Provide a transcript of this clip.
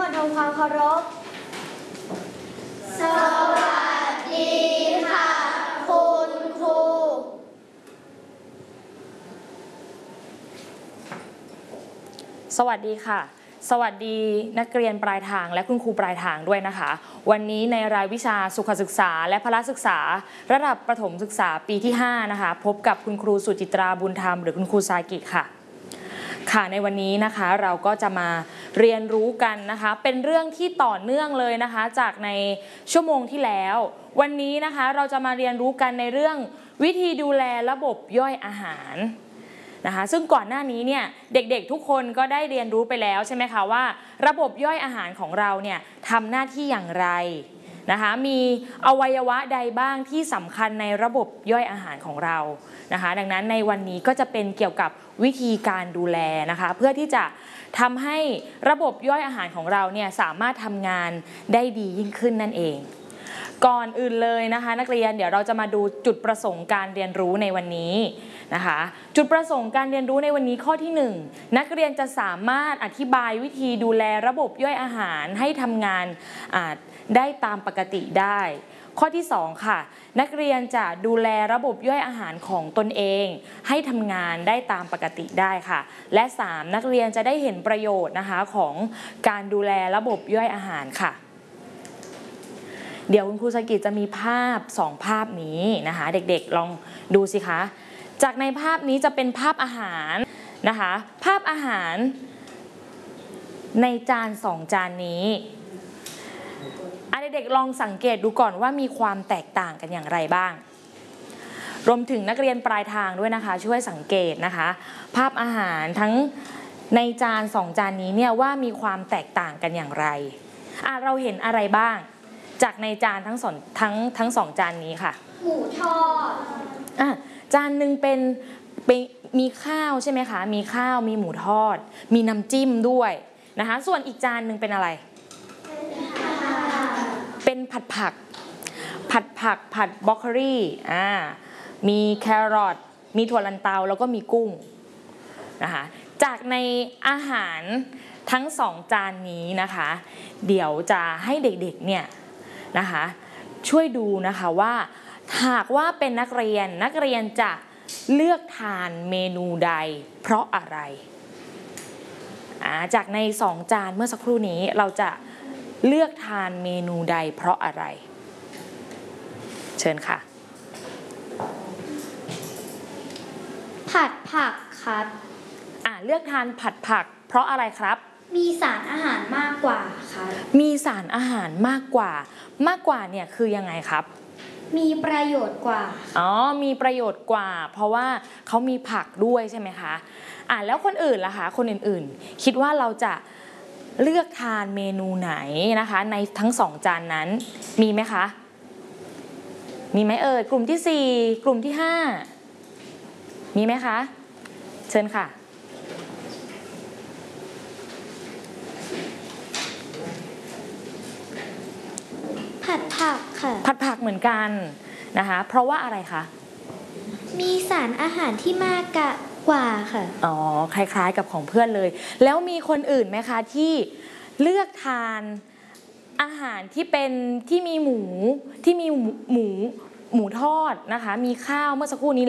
มดทำความเคารพสวัสดีค่ะคุณครูสวัสดีค่ะสวัสดีนักเรียนปลายทางและคุณครูปลายทางด้วยนะคะวันนี้ในรายวิชาสุขศึกษาและพละศึกษาระดับประถมศึกษาปีที่5นะคะพบกับคุณครูสุจิตราบุญธรรมหรือคุณครูซากิค่ะในวันนี้นะคะเราก็จะมาเรียนรู้กันนะคะเป็นเรื่องที่ต่อเนื่องเลยนะคะจากในชั่วโมงที่แล้ววันนี้นะคะเราจะมาเรียนรู้กันในเรื่องวิธีดูแลระบบย่อยอาหารนะคะซึ่งก่อนหน้านี้เนี่ยเด็กๆทุกคนก็ได้เรียนรู้ไปแล้วใช่ไหมคะว่าระบบย่อยอาหารของเราเนี่ยทำหน้าที่อย่างไรนะคะมีอวัยวะใดบ้างที่สำคัญในระบบย่อยอาหารของเรานะคะดังนั้นในวันนี้ก็จะเป็นเกี่ยวกับวิธีการดูแลนะคะเพื่อที่จะทำให้ระบบย่อยอาหารของเราเนี่ยสามารถทำงานได้ดียิ่งขึ้นนั่นเองก่อนอื่นเลยนะคะนักเรียนเดี๋ยวเราจะมาดูจุดประสงค์การเรียนรู้ในวันนี้นะคะจุดประสงค์การเรียนรู้ในวันนี้ข้อที่1นักเรียนจะสามารถอธิบายวิธีดูแลระบบย่อยอาหารให้ทำงานได้ตามปกติได้ข้อที่2ค่ะนักเรียนจะดูแลระบบย่อยอาหารของตนเองให้ทำงานได้ตามปกติได้ค่ะและ3นักเรียนจะได้เห็นประโยชน์นะคะของการดูแลระบบย่อยอาหารค่ะเดี๋ยวคุณครูสกิจจะมีภาพ2ภาพนี้นะคะเด็กๆลองดูสิคะจากในภาพนี้จะเป็นภาพอาหารนะคะภาพอาหารในจาน2จานนี้เด็กๆลองสังเกตดูก่อนว่ามีความแตกต่างกันอย่างไรบ้างรวมถึงนักเรียนปลายทางด้วยนะคะช่วยสังเกตนะคะภาพอาหารทั้งในจาน2จานนี้เนี่ยว่ามีความแตกต่างกันอย่างไรเราเห็นอะไรบ้างจากในจานทั้งสองจานนี้ค่ะหมูทอดจานหนึ่งเป็นมีข้าวใช่ไหมคะมีข้าวมีหมูทอดมีน้ำจิ้มด้วยนะคะส่วนอีกจานหนึ่งเป็นอะไรเป็นผัดผักผัดบรอกโคลีมีแครอทมีถั่วลันเตาแล้วก็มีกุ้งนะคะจากในอาหารทั้ง2จานนี้นะคะเดี๋ยวจะให้เด็กๆเนี่ยนะคะช่วยดูนะคะว่าหากว่าเป็นนักเรียนจะเลือกทานเมนูใดเพราะอะไรจากใน2จานเมื่อสักครู่นี้เราจะเลือกทานเมนูใดเพราะอะไรเชิญค่ะผัดผักครับเลือกทานผัดผักเพราะอะไรครับมีสารอาหารมากกว่าครับมีสารอาหารมากกว่าเนี่ยคือยังไงครับมีประโยชน์กว่ามีประโยชน์กว่าเพราะว่าเขามีผักด้วยใช่ไหมคะแล้วคนอื่นล่ะคะคนอื่นๆคิดว่าเราจะเลือกทานเมนูไหนนะคะในทั้ง2จานนั้นมีไหมคะมีไหมกลุ่มที่4กลุ่มที่5มีไหมคะเชิญค่ะผัดผักค่ะผัดผักเหมือนกันนะคะเพราะว่าอะไรคะมีสารอาหารที่มากกว่าค่ะคล้ายๆกับของเพื่อนเลยแล้วมีคนอื่นไหมคะที่เลือกทานอาหารที่มีหมูทอดนะคะมีข้าวเมื่อสักครู่นี้